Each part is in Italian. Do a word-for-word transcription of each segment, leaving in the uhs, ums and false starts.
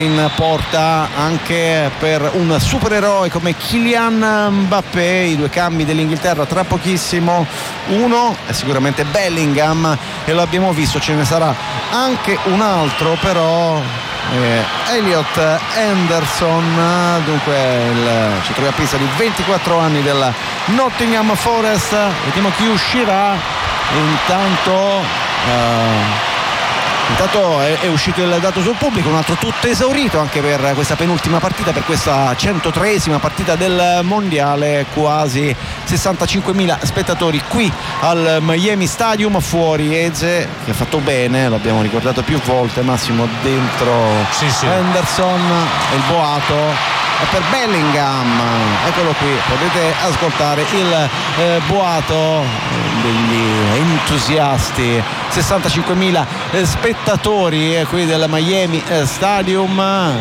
in porta anche per un supereroe come Kylian Mbappé. I due cambi dell'Inghilterra tra pochissimo, uno è sicuramente Bellingham e lo abbiamo visto, ce ne sarà anche un altro però, eh, Elliot Henderson, dunque il centrocampista di ventiquattro anni del Nottingham Forest. Vediamo chi uscirà. Intanto eh, Intanto è, è uscito il dato sul pubblico, un altro tutto esaurito anche per questa penultima partita, per questa centotreesima partita del mondiale. Quasi sessantacinquemila spettatori qui al Miami Stadium. Fuori Eze che ha fatto bene, l'abbiamo ricordato più volte, Massimo, dentro sì, sì. Henderson e il boato è per Bellingham, eccolo qui, potete ascoltare il eh, boato degli entusiasti. Sessantacinquemila spettatori eh, qui del Miami Stadium.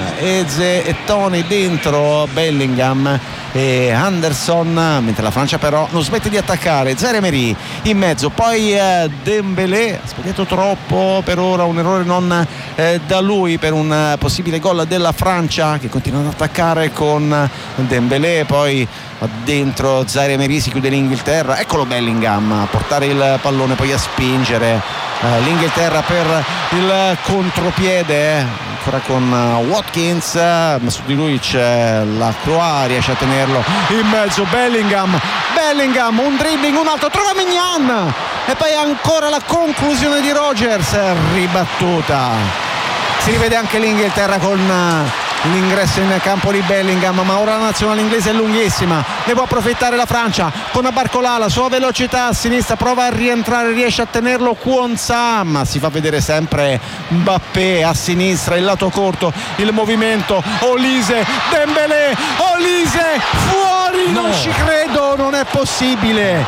Eze e Tony dentro, Bellingham e Henderson, mentre la Francia però non smette di attaccare. Zaire Emery in mezzo, poi eh, Dembélé ha sbagliato troppo per ora, un errore non eh, da lui per un eh, possibile gol della Francia, che continua ad attaccare con Dembélé. Poi dentro Zaire Emery, si chiude l'Inghilterra, eccolo Bellingham a portare il pallone, poi a spingere eh, l'Inghilterra per il contropiede, eh, ancora con uh, Watkins, ma su di lui c'è la Croix, riesce a tenerlo in mezzo. Bellingham Bellingham un dribbling, un altro, trova Mignan e poi ancora la conclusione di Rodgers, ribattuta. Si rivede anche l'Inghilterra con uh, l'ingresso in campo di Bellingham, ma ora la nazionale inglese è lunghissima, ne può approfittare la Francia con Barcola, la sua velocità a sinistra, prova a rientrare, riesce a tenerlo Quansah, ma si fa vedere sempre Mbappé a sinistra, il lato corto, il movimento, Olise, Dembélé, Olise fuori, no. Non ci credo, non è possibile,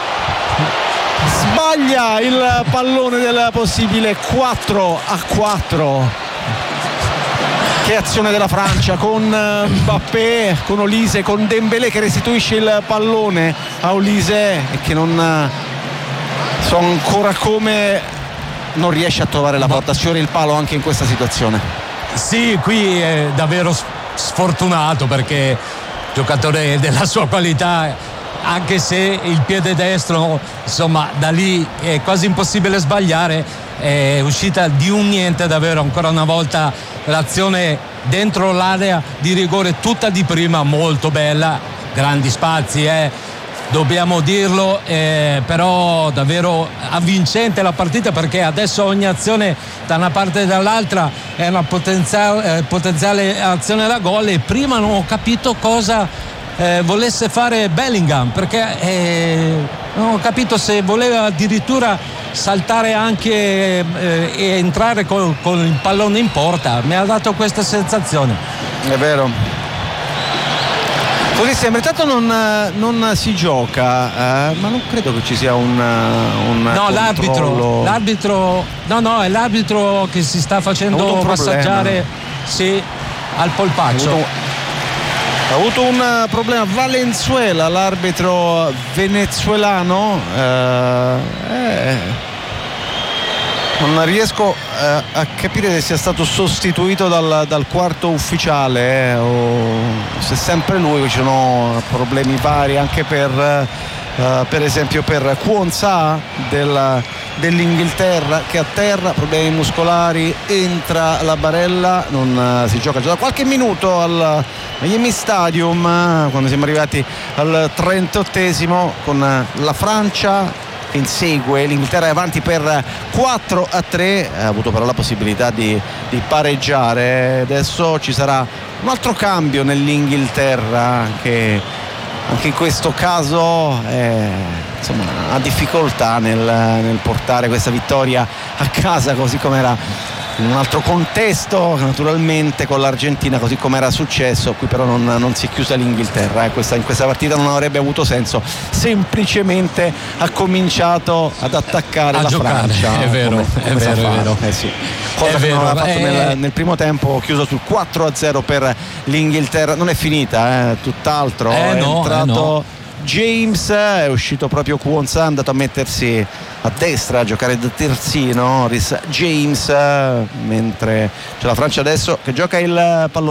sbaglia il pallone del possibile quattro a quattro. Che azione della Francia con Mbappé, con Olise, con Dembélé che restituisce il pallone a Olise e che non so ancora come non riesce a trovare la porta, sfiora il palo anche in questa situazione. Sì, qui è davvero sfortunato perché giocatore della sua qualità, anche se il piede destro, insomma, da lì è quasi impossibile sbagliare, è uscita di un niente davvero ancora una volta l'azione dentro l'area di rigore, tutta di prima, molto bella, grandi spazi, eh, dobbiamo dirlo, eh, però davvero avvincente la partita, perché adesso ogni azione da una parte e dall'altra è una potenziale, eh, potenziale azione da gol, e prima non ho capito cosa eh, volesse fare Bellingham, perché eh, non ho capito se voleva addirittura saltare anche eh, e entrare con, con il pallone in porta. Mi ha dato questa sensazione. È vero, così sembra. Intanto non, non si gioca, eh, ma non credo che ci sia un, un no, controllo. l'arbitro l'arbitro no no è l'arbitro che si sta facendo passaggiare, sì, al polpaccio. Ha avuto un problema Valenzuela, l'arbitro venezuelano, eh, eh, non riesco eh, a capire se sia stato sostituito dal, dal quarto ufficiale eh, o se sempre lui. Ci sono problemi vari anche per Uh, per esempio per Quansah del, dell'Inghilterra, che a terra, problemi muscolari, entra la Barella, non uh, si gioca già da qualche minuto al Miami Stadium, uh, quando siamo arrivati al trentottesimo, con uh, la Francia che insegue, l'Inghilterra è avanti per quattro a tre, ha avuto però la possibilità di, di pareggiare. Adesso ci sarà un altro cambio nell'Inghilterra, che anche in questo caso eh, insomma, ha difficoltà nel, nel portare questa vittoria a casa, così come era in un altro contesto, naturalmente con l'Argentina, così come era successo. Qui però non, non si è chiusa l'Inghilterra, eh. questa, in questa partita non avrebbe avuto senso, semplicemente ha cominciato ad attaccare a la giocare. Francia, è vero, come, come è vero, è vero. Eh sì. Cosa è che vero, non aveva fatto eh, nel, nel primo tempo, chiuso sul quattro a zero per l'Inghilterra. Non è finita, eh, tutt'altro, eh è no, entrato eh no. James, è uscito proprio Quansah, è andato a mettersi a destra a giocare da terzino Rhys James, mentre c'è la Francia adesso che gioca il pallone